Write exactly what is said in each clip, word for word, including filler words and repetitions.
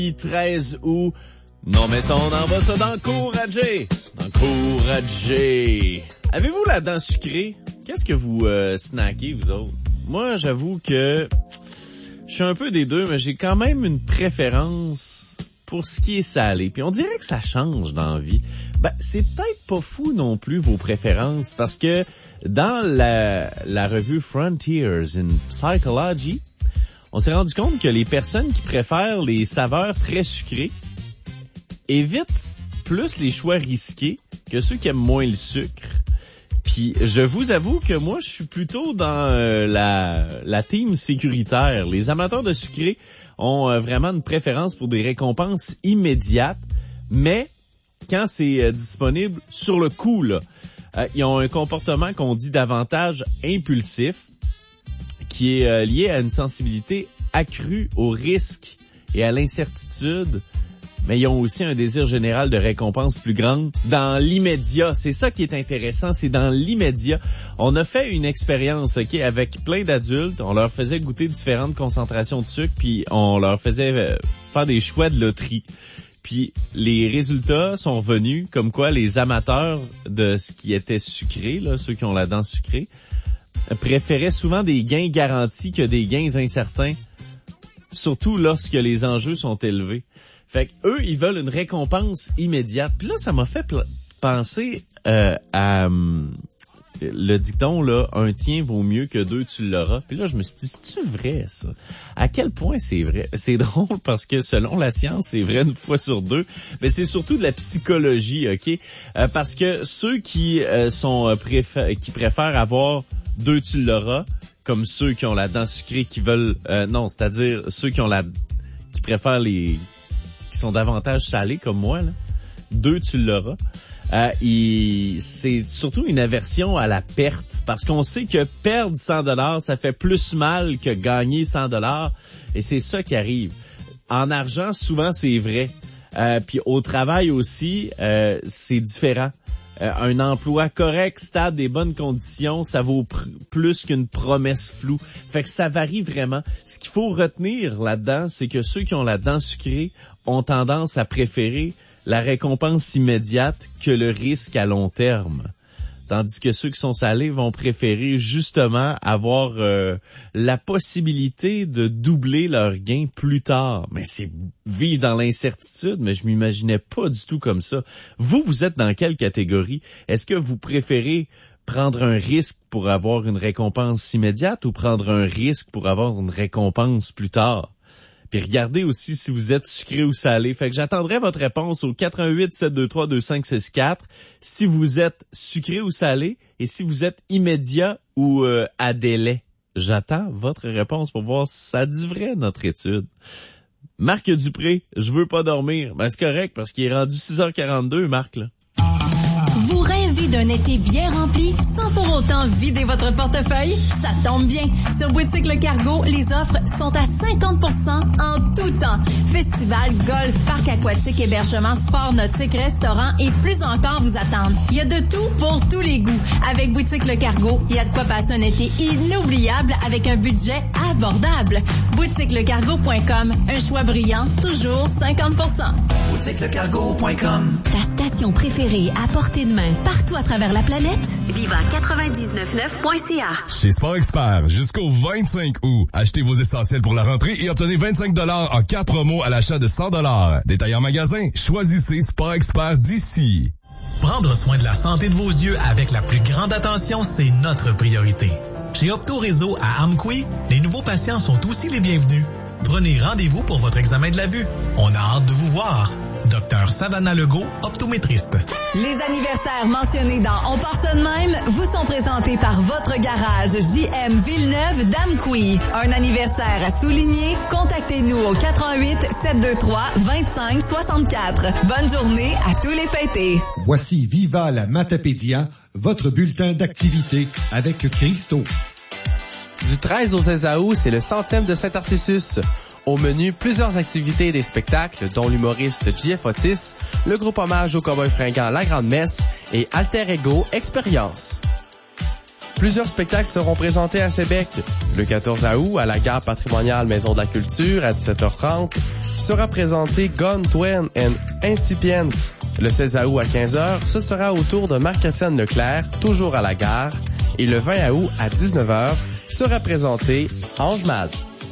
treize août. Non, mais ça, on envoie ça d'encourager. D'encourager. Avez-vous la dent sucrée? Qu'est-ce que vous euh, snackez, vous autres? Moi, j'avoue que je suis un peu des deux, mais j'ai quand même une préférence pour ce qui est salé. Puis on dirait que ça change dans la vie. Ben, c'est peut-être pas fou non plus, vos préférences, parce que dans la, la revue Frontiers in Psychology, on s'est rendu compte que les personnes qui préfèrent les saveurs très sucrées évitent plus les choix risqués que ceux qui aiment moins le sucre. Puis je vous avoue que moi, je suis plutôt dans euh, la, la team sécuritaire. Les amateurs de sucré ont euh, vraiment une préférence pour des récompenses immédiates, mais quand c'est euh, disponible sur le coup, là, euh, ils ont un comportement qu'on dit davantage impulsif, qui est euh, lié à une sensibilité accrue au risque et à l'incertitude, mais ils ont aussi un désir général de récompense plus grande dans l'immédiat. C'est ça qui est intéressant, c'est dans l'immédiat. On a fait une expérience, ok, avec plein d'adultes. On leur faisait goûter différentes concentrations de sucre, puis on leur faisait euh, faire des choix de loterie. Puis les résultats sont venus comme quoi les amateurs de ce qui était sucré, là, ceux qui ont la dent sucrée, préféraient souvent des gains garantis que des gains incertains, surtout lorsque les enjeux sont élevés. Fait que eux, ils veulent une récompense immédiate. Puis là, ça m'a fait pl- penser euh, à euh, le dicton, là, un tien vaut mieux que deux, tu l'auras. Puis là, je me suis dit, c'est-tu vrai, ça? À quel point c'est vrai? C'est drôle parce que selon la science, c'est vrai une fois sur deux. Mais c'est surtout de la psychologie, OK? Euh, parce que ceux qui euh, sont euh, préfé- qui préfèrent avoir deux, tu l'auras, comme ceux qui ont la dent sucrée qui veulent... Euh, non, c'est-à-dire ceux qui ont la... qui préfèrent les... qui sont davantage salés comme moi, là. Deux, tu l'auras. Euh, et c'est surtout une aversion à la perte, parce qu'on sait que perdre cent dollars, ça fait plus mal que gagner cent dollars, et c'est ça qui arrive. En argent, souvent, c'est vrai. Euh, puis au travail aussi, euh, c'est différent. Euh, un emploi correct, stable, des bonnes conditions, ça vaut pr- plus qu'une promesse floue. Fait que ça varie vraiment. Ce qu'il faut retenir là-dedans, c'est que ceux qui ont la dent sucrée ont tendance à préférer la récompense immédiate que le risque à long terme. Tandis que ceux qui sont salés vont préférer justement avoir euh, la possibilité de doubler leur gain plus tard. Mais c'est vivre dans l'incertitude, mais je m'imaginais pas du tout comme ça. Vous, vous êtes dans quelle catégorie? Est-ce que vous préférez prendre un risque pour avoir une récompense immédiate ou prendre un risque pour avoir une récompense plus tard? Puis regardez aussi si vous êtes sucré ou salé. Fait que j'attendrai votre réponse au quatre un huit sept deux trois deux cinq six quatre si vous êtes sucré ou salé et si vous êtes immédiat ou euh, à délai. J'attends votre réponse pour voir si ça dit vrai, notre étude. Marc Dupré, je veux pas dormir. Ben c'est correct parce qu'il est rendu six heures quarante-deux, Marc, là. Vous rêvez d'un été bien rempli sans pour autant vider votre portefeuille? Ça tombe bien! Sur Boutique Le Cargo, les offres sont à cinquante pour cent en tout temps. Festival, golf, parc aquatique, hébergement, sport nautique, restaurant et plus encore vous attendent. Il y a de tout pour tous les goûts. Avec Boutique Le Cargo, il y a de quoi passer un été inoubliable avec un budget abordable. boutique le cargo point com, un choix brillant, toujours cinquante pour cent. boutique le cargo point com. Ta station préférée à portée de main, partout à travers la planète? Viva quatre-vingt-dix-neuf neuf point c a. Chez Sport Expert, jusqu'au vingt-cinq août, achetez vos essentiels pour la rentrée et obtenez vingt-cinq dollars en carte promo à l'achat de cent dollars. Détail en magasin, choisissez Sport Expert d'ici. Prendre soin de la santé de vos yeux avec la plus grande attention, c'est notre priorité. Chez Opto Réseau à Amqui, les nouveaux patients sont aussi les bienvenus. Prenez rendez-vous pour votre examen de la vue. On a hâte de vous voir. Docteur Savannah Legault, optométriste. Les anniversaires mentionnés dans On part ça de même vous sont présentés par votre garage J M Villeneuve d'Amqui. Un anniversaire à souligner? Contactez-nous au quatre un huit sept deux trois deux cinq six quatre. Bonne journée à tous les fêtés. Voici Viva la Matapédia, votre bulletin d'activité avec Christo. Du treize au seize août, c'est le centième de Saint-Narcissus. Au menu, plusieurs activités et des spectacles, dont l'humoriste J F Otis, le groupe hommage au cowboy fringant La Grande Messe et Alter Ego Expérience. Plusieurs spectacles seront présentés à Sébec. Le quatorze août, à la gare patrimoniale Maison de la Culture, à dix-sept heures trente, sera présenté Gone, Twain and Incipients. Le seize août à quinze heures, ce sera au tour de Marc-Étienne Leclerc, toujours à la gare. Et le vingt août à dix-neuf heures, sera présenté Ange Mal.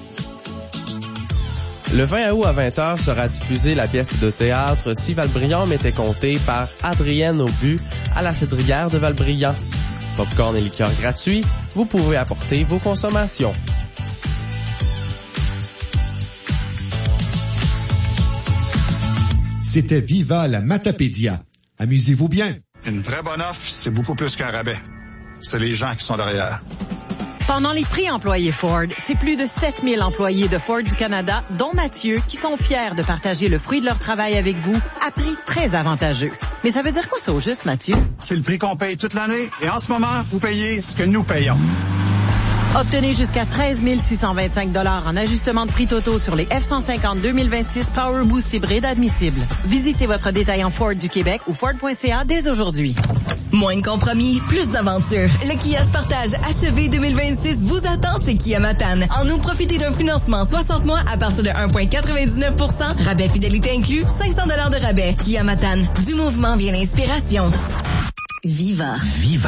Le vingt août à vingt heures sera diffusée la pièce de théâtre Si Valbriand m'était compté par Adrienne Aubu à la Cédrière de Valbriand. Popcorn et liqueurs gratuits, vous pouvez apporter vos consommations. C'était Viva la Matapédia. Amusez-vous bien. Une vraie bonne offre, c'est beaucoup plus qu'un rabais. C'est les gens qui sont derrière. Pendant les prix employés Ford, c'est plus de sept mille employés de Ford du Canada, dont Mathieu, qui sont fiers de partager le fruit de leur travail avec vous à prix très avantageux. Mais ça veut dire quoi ça au juste, Mathieu? C'est le prix qu'on paye toute l'année et en ce moment, vous payez ce que nous payons. Obtenez jusqu'à treize mille six cent vingt-cinq dollars en ajustement de prix totaux sur les F cent cinquante deux mille vingt-six Power Boost hybride admissibles. Visitez votre détaillant Ford du Québec ou Ford point C A dès aujourd'hui. Moins de compromis, plus d'aventure. Le Kia Sportage H E V deux mille vingt-six vous attend chez Kia Matane. En nous, profitez d'un financement soixante mois à partir de un virgule quatre-vingt-dix-neuf pour cent. Rabais fidélité inclus, cinq cents dollars de rabais. Kia Matane. Du mouvement vient l'inspiration. Viva. Viva.